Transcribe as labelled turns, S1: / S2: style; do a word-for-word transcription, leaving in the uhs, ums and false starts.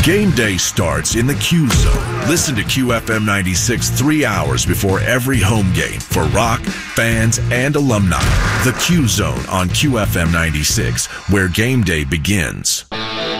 S1: Game day starts in the Q Zone. Listen to Q F M ninety-six three hours before every home game for Rock, fans, and alumni. The Q Zone on Q F M ninety-six, where game day begins.